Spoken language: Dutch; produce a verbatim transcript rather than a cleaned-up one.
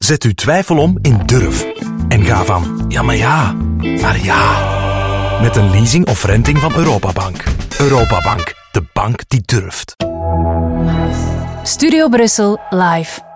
Zet uw twijfel om in durf. En ga van ja, maar ja, naar ja. Met een leasing of renting van Europabank. Europabank, de bank die durft. Studio Brussel live.